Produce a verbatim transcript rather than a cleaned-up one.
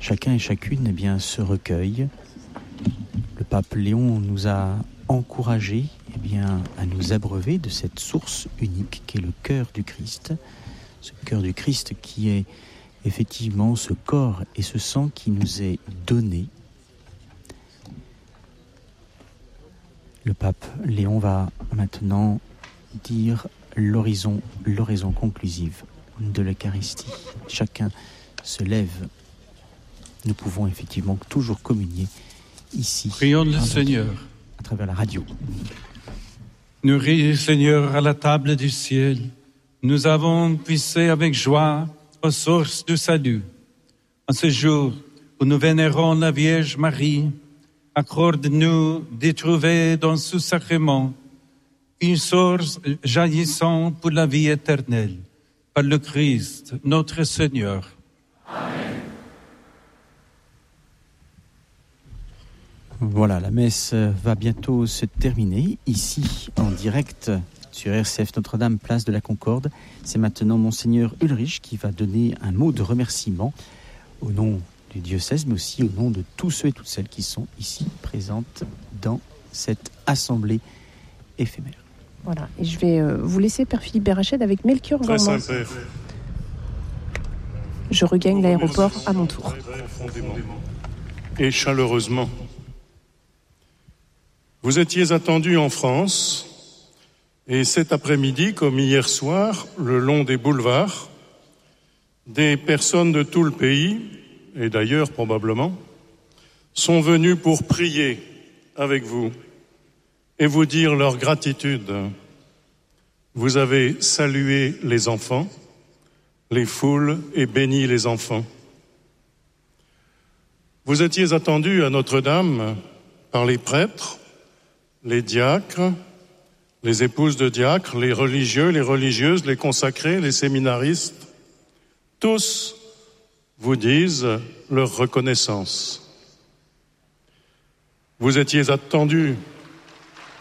chacun et chacune eh bien, se recueille. Le pape Léon nous a encouragés eh bien, à nous abreuver de cette source unique qu'est le cœur du Christ. Ce cœur du Christ qui est effectivement ce corps et ce sang qui nous est donné. Le pape Léon va maintenant dire l'horizon, l'horizon conclusive de l'Eucharistie. Chacun se lève. Nous pouvons effectivement toujours communier ici. Prions le Seigneur. À travers la radio. Nourris, Seigneur, à la table du ciel, nous avons puissé avec joie aux sources du salut. En ce jour où nous vénérons la Vierge Marie, accorde-nous d'y trouver dans ce sacrement une source jaillissant pour la vie éternelle, par le Christ, notre Seigneur. Amen. Voilà, la messe va bientôt se terminer, ici, en direct, sur R C F Notre-Dame, place de la Concorde. C'est maintenant Monseigneur Ulrich qui va donner un mot de remerciement au nom du diocèse, mais aussi au nom de tous ceux et toutes celles qui sont ici présentes dans cette assemblée éphémère. Voilà, et je vais euh, vous laisser, Père Philippe Berached, avec Melchior Très Gormand. Saint-Père. Je regagne l'aéroport à mon tour. Profondément et chaleureusement. Vous étiez attendu en France, et cet après-midi, comme hier soir, le long des boulevards, des personnes de tout le pays, et d'ailleurs probablement, sont venues pour prier avec vous et vous dire leur gratitude. Vous avez salué les enfants, les foules et béni les enfants. Vous étiez attendus à Notre-Dame par les prêtres, les diacres, les épouses de diacres, les religieux, les religieuses, les consacrés, les séminaristes. Tous vous disent leur reconnaissance. Vous étiez attendus